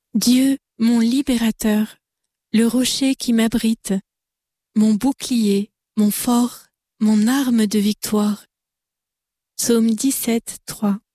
Dieu, mon libérateur, le rocher qui m'abrite, mon bouclier, mon fort, mon arme de victoire. Psaume 17, 3.